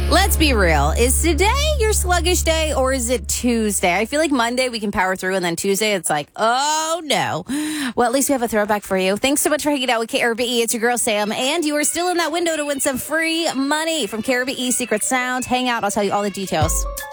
Let's be real. Is today your sluggish day or is it Tuesday? I feel like Monday we can power through and then Tuesday it's like, oh no. Well, at least we have a throwback for you. Thanks so much for hanging out with KRBE. It's your girl Sam and you are still in that window to win some free money from KRBE Secret Sound. Hang out. I'll tell you all the details.